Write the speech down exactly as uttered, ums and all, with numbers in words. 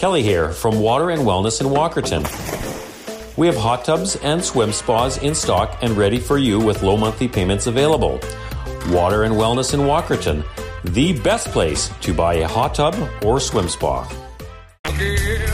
Kelly here from Water and Wellness in Walkerton. We have hot tubs and swim spas in stock and ready for you with low monthly payments available. Water and Wellness in Walkerton, the best place to buy a hot tub or swim spa. Okay.